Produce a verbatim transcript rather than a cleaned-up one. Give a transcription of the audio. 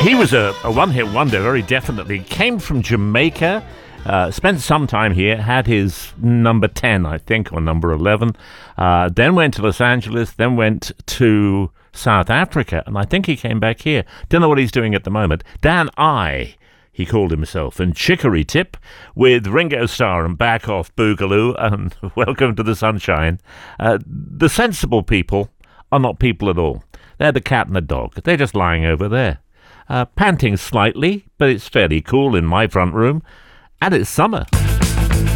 he was a, a one-hit wonder, very definitely. Came from Jamaica, uh, spent some time here, had his number ten, I think, or number eleven. Uh, then went to Los Angeles, then went to South Africa, and I think he came back here. Don't know what he's doing at the moment. Dan I, he called himself, and Chicory Tip with Ringo Starr and Back Off Boogaloo, and Welcome to the Sunshine. Uh, the sensible people are not people at all. They're the cat and the dog. They're just lying over there. Uh, panting slightly, but it's fairly cool in my front room. And it's summer.